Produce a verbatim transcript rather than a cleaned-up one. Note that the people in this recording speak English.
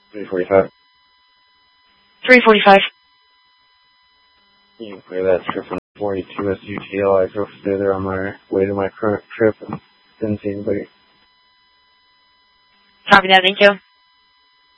three forty-five. three forty-five. You can clear that trip on forty-two S U T L. I drove through there on my way to my current trip and didn't see anybody. Copy that, thank you.